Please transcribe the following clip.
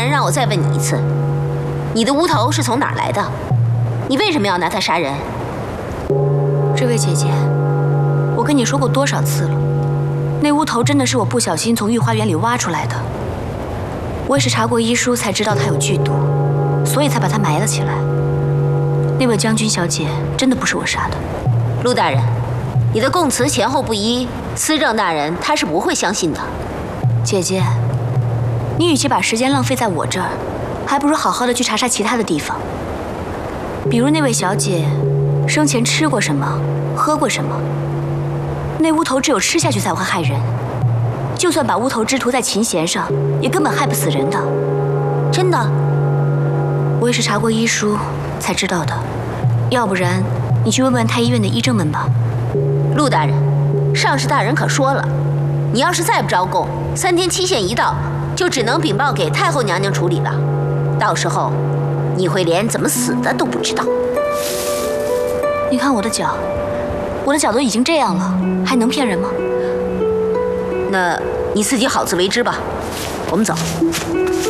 人让我再问你一次，你的乌头是从哪儿来的？你为什么要拿它杀人？ 这位姐姐，我跟你说过多少次了，那乌头真的是我不小心从御花园里挖出来的。我也是查过医书才知道它有剧毒，所以才把它埋了起来。那位将军小姐真的不是我杀的。 陆大人，你的供词前后不一，司政大人他是不会相信的。 姐姐，你与其把时间浪费在我这儿，还不如好好的去查查其他的地方。比如那位小姐生前吃过什么，喝过什么。那乌头只有吃下去才会害人，就算把乌头汁涂在琴弦上，也根本害不死人的。 真的？ 我也是查过医书才知道的，要不然你去问问太医院的医正们吧。 陆大人，上士大人可说了，你要是再不招供，3天期限一到，就只能禀报给太后娘娘处理了。到时候，你会连怎么死的都不知道。 你看我的脚，我的脚都已经这样了，还能骗人吗？ 那你自己好自为之吧。我们走。